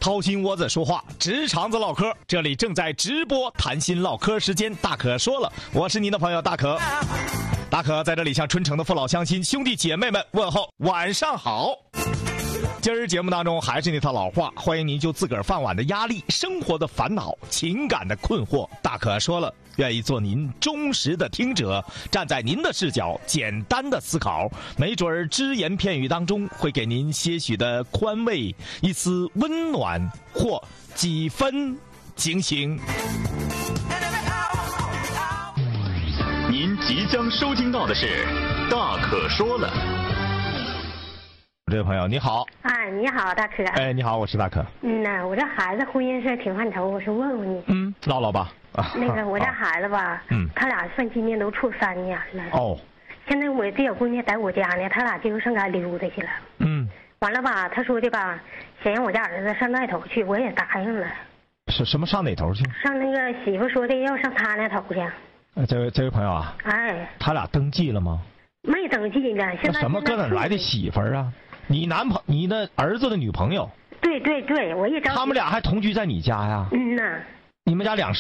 掏心窝子说话，直肠子唠嗑，这里正在直播谈心唠嗑时间，大可说了，我是您的朋友大可。大可在这里向春城的父老乡亲、兄弟姐妹们问候晚上好。今儿节目当中还是那套老话，欢迎您就自个儿饭碗的压力、生活的烦恼、情感的困惑，大可说了，愿意做您忠实的听者，站在您的视角简单的思考，没准儿只言片语当中会给您些许的宽慰，一丝温暖或几分警醒。 您即将收听到的是大可说了。 这位朋友你好。 哎，你好，大可。 哎，你好，我是大可。 我这孩子婚姻事挺犯愁，我说问问你。 唠唠吧。 那个我这孩子吧，他俩算今年都处3年了。 哦。 现在我这小姑娘在我家呢，他俩就上家溜达去了。完了吧，他说的吧，想让我家儿子上那头去，我也答应了。 是什么上哪头去？ 上那个媳妇说的要上他那头去。 这位朋友啊。 哎。 他俩登记了吗？ 没登记呢。现在什么搁哪来的媳妇儿啊？你的儿子的女朋友？ 对，我也知道。 他们俩还同居在你家呀？ 呐。 你们家2